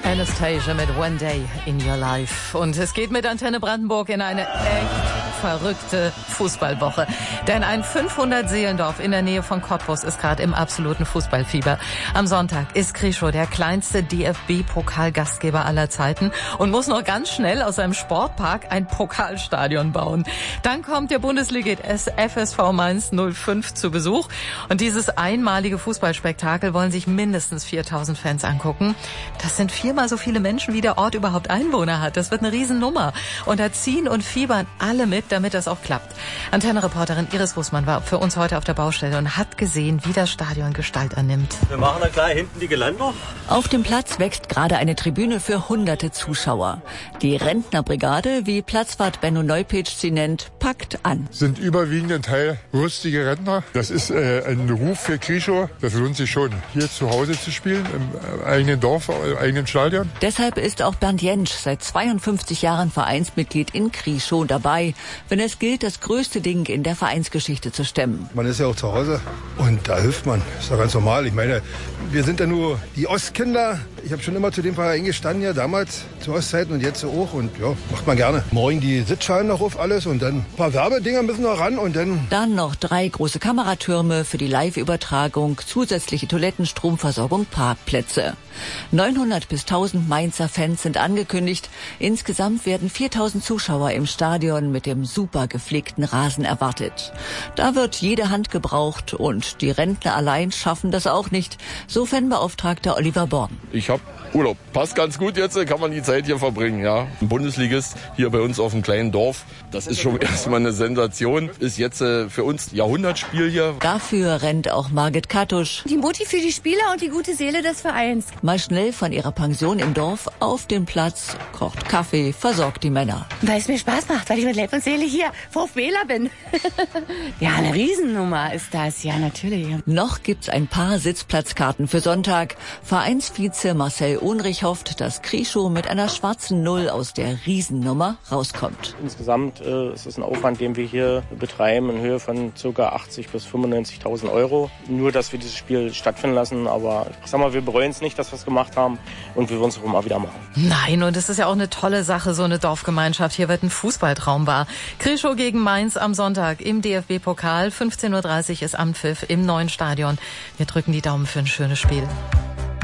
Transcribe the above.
Anastasia mit One Day in Your Life. Und es geht mit Antenne Brandenburg in eine echt verrückte Fußballwoche. Denn ein 500-Seelendorf in der Nähe von Cottbus ist gerade im absoluten Fußballfieber. Am Sonntag ist Krischow der kleinste DFB-Pokalgastgeber aller Zeiten und muss noch ganz schnell aus seinem Sportpark ein Pokalstadion bauen. Dann kommt der Bundesligist FSV Mainz 05 zu Besuch. Und dieses einmalige Fußballspektakel wollen sich mindestens 4000 Fans angucken. Das sind 4-mal so viele Menschen, wie der Ort überhaupt Einwohner hat. Das wird eine Riesennummer. Und da ziehen und fiebern alle mit, damit das auch klappt. Antenne-Reporterin Iris Wußmann war für uns heute auf der Baustelle und hat gesehen, wie das Stadion Gestalt annimmt. Wir machen da gleich hinten die Geländer. Auf dem Platz wächst gerade eine Tribüne für hunderte Zuschauer. Die Rentnerbrigade, wie Platzwart Benno Neupitsch sie nennt, packt an. Sind überwiegend ein Teil rüstige Rentner. Das ist ein Ruf für Krischow. Das lohnt sich schon, hier zu Hause zu spielen, im eigenen Dorf, im eigenen Stadion. Deshalb ist auch Bernd Jentsch seit 52 Jahren Vereinsmitglied in Krischow dabei, wenn es gilt, das größte Ding in der Vereinsgeschichte zu stemmen. Man ist ja auch zu Hause und da hilft man. Ist ja ganz normal. Ich meine, wir sind ja nur die Ostkinder. Ich habe schon immer zu dem Verein gestanden, ja, damals zu Ostzeiten und jetzt auch. Und ja, macht man gerne. Morgen die Sitzschalen noch auf alles und dann ein paar Werbedinger müssen noch ran und dann... Dann noch 3 große Kameratürme für die Live-Übertragung, zusätzliche Toiletten, Stromversorgung, Parkplätze. 900 bis 1000 Mainzer Fans sind angekündigt. Insgesamt werden 4000 Zuschauer im Stadion mit dem super gepflegten Rasen erwartet. Da wird jede Hand gebraucht und die Rentner allein schaffen das auch nicht, so Fanbeauftragter Oliver Born. Ich habe Urlaub. Passt ganz gut jetzt, kann man die Zeit hier verbringen, ja. Ein Bundesligist hier bei uns auf dem kleinen Dorf, das ist schon erstmal eine Sensation. Ist jetzt für uns Jahrhundertspiel hier. Dafür rennt auch Margit Kattusch. Die Mutti für die Spieler und die gute Seele des Vereins. Mal schnell von ihrer Pension im Dorf auf den Platz, kocht Kaffee, versorgt die Männer. Weil es mir Spaß macht, weil ich mit Leib und Seele hier VfBler bin. Ja, eine Riesennummer ist das, ja natürlich. Noch gibt's ein paar Sitzplatzkarten für Sonntag. Vereinsvize Marcel Ohnrich hofft, dass Krischow mit einer schwarzen Null aus der Riesennummer rauskommt. Insgesamt ist es ein Aufwand, den wir hier betreiben, in Höhe von ca. 80.000 bis 95.000 Euro. Nur, dass wir dieses Spiel stattfinden lassen, aber ich sag mal, wir bereuen es nicht, dass wir es gemacht haben und wir würden es auch immer wieder machen. Nein, und es ist ja auch eine tolle Sache, so eine Dorfgemeinschaft. Hier wird ein Fußballtraum wahr. Krischow gegen Mainz am Sonntag im DFB-Pokal. 15:30 Uhr ist Anpfiff im neuen Stadion. Wir drücken die Daumen für ein schönes Spiel.